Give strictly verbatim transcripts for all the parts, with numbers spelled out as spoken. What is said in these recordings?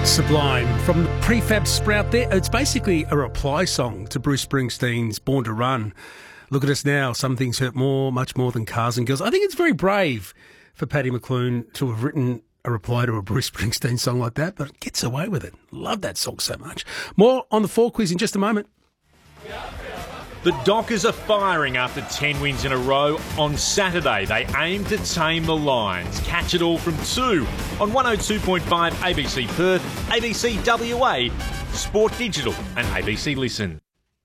Sublime from the Prefab Sprout there. It's basically a reply song to Bruce Springsteen's Born to Run. Look at us now. Some things hurt more, much more than cars and girls. I think it's very brave for Paddy McClune to have written a reply to a Bruce Springsteen song like that, but gets away with it. Love that song so much. More on the four quiz in just a moment. The Dockers are firing after ten wins in a row. On Saturday, they aim to tame the Lions. Catch it all from two on one oh two point five A B C Perth, A B C W A, Sport Digital and A B C Listen.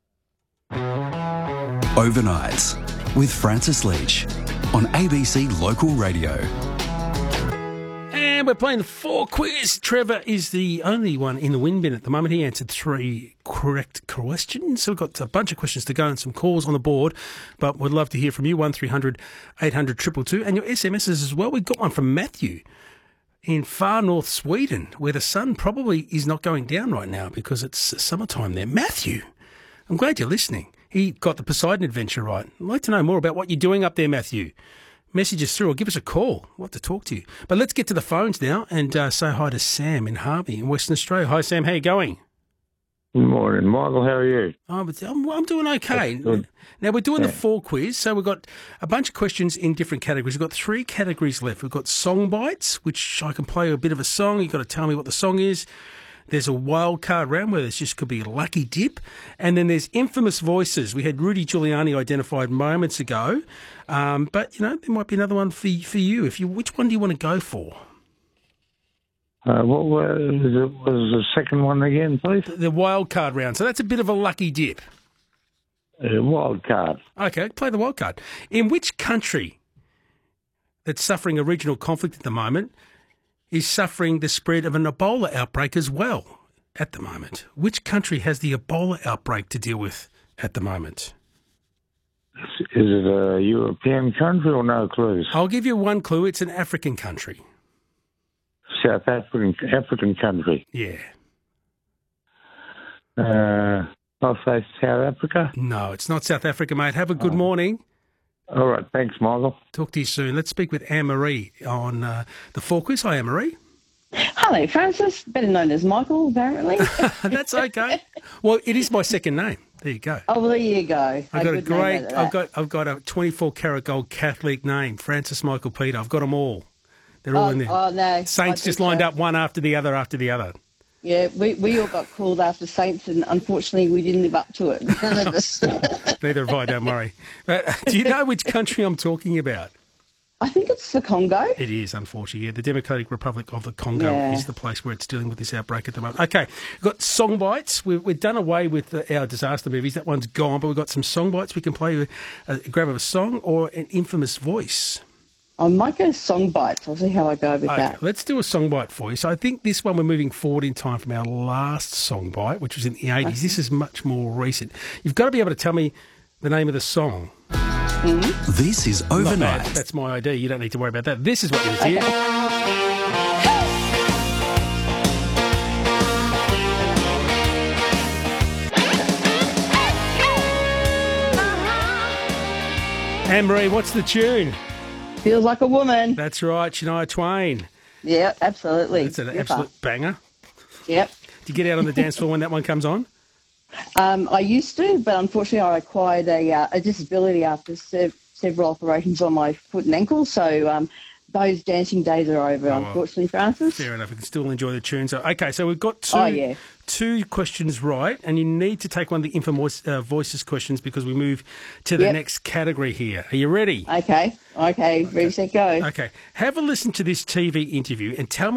Overnights with Francis Leach on A B C Local Radio. And we're playing the four quiz. Trevor is the only one in the win bin at the moment. He answered three correct questions. So we've got a bunch of questions to go and some calls on the board. But we'd love to hear from you, one three hundred eight hundred two two two. And your S M Ses as well. We've got one from Matthew in far north Sweden, where the sun probably is not going down right now because it's summertime there. Matthew, I'm glad you're listening. He got the Poseidon Adventure right. I'd like to know more about what you're doing up there, Matthew. Message us through or give us a call. We'll have to talk to you. But let's get to the phones now and uh, say hi to Sam in Harvey in Western Australia. Hi, Sam. How you going? Good morning, Michael. How are you? Oh, but I'm, I'm doing okay. Good. Now, we're doing Yeah. the four quiz, so we've got a bunch of questions in different categories. We've got three categories left. We've got song bites, which I can play a bit of a song. You've got to tell me what the song is. There's a wild card round where this just could be a lucky dip. And then there's infamous voices. We had Rudy Giuliani identified moments ago. Um, but, you know, there might be another one for, for you. If you. Which one do you want to go for? Uh, what was, it, was the second one again, please? The, the wild card round. So that's a bit of a lucky dip. Uh, wild card. Okay, play the wild card. In which country that's suffering a regional conflict at the moment is suffering the spread of an Ebola outbreak as well at the moment? Which country has the Ebola outbreak to deal with at the moment? Is it a European country or no clues? I'll give you one clue. It's an African country. South African African country. Yeah. Uh, I'll say South Africa. No, it's not South Africa, mate. Have a good Oh. morning. All right, thanks, Michael. Talk to you soon. Let's speak with Anne-Marie on uh, the four quiz. Hi, Anne-Marie. Hello, Francis, better known as Michael, apparently. That's okay. Well, it is my second name. There you go. Oh, well, there you go. I've got a good name great. out of I've that. got. I've got a twenty-four karat gold Catholic name, Francis Michael Peter. I've got them all. They're all Oh, in there. oh, no. Saints I just think lined so. up one after the other after the other. Yeah, we, we all got called after Saints, and unfortunately, we didn't live up to it. None of us. Neither have I. Don't worry. But, do you know which country I'm talking about? I think it's the Congo. It is, unfortunately. Yeah, the Democratic Republic of the Congo Yeah. is the place where it's dealing with this outbreak at the moment. Okay, we've got song bites. We've, we've done away with the, our disaster movies. That one's gone, but we've got some song bites. We can play with a grab of a song or an infamous voice. I might go song bites. I'll see how I go with Okay, that. let's do a song bite for you. So I think this one we're moving forward in time from our last song bite, which was in the eighties. This is much more recent. You've got to be able to tell me the name of the song. This is Not bad. Overnight. That's my idea. You don't need to worry about that. This is what you hear. Anne-Marie, what's the tune? Feels like a woman. That's right, Shania Twain. Yeah, absolutely. That's an Ripper. absolute banger. Yep. Do you get out on the dance floor when that one comes on? Um, I used to, but unfortunately, I acquired a, uh, a disability after se- several operations on my foot and ankle. So um, those dancing days are over, Oh, well. unfortunately, Francis. Fair enough. We can still enjoy the tune. So, okay, so we've got two, Oh, yeah. two questions right, and you need to take one of the infamous uh, voices questions because we move to the Yep. next category here. Are you ready? Okay. Okay. Ready, set, go. Okay. Have a listen to this T V interview and tell me